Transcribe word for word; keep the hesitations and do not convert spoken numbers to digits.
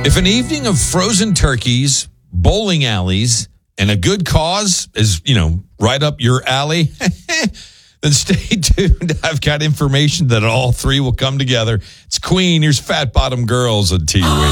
If an evening of frozen turkeys, bowling alleys, and a good cause is, you know, right up your alley, then stay tuned. I've got information that all three will come together. It's Queen. Here's Fat Bottom Girls on T U eighty.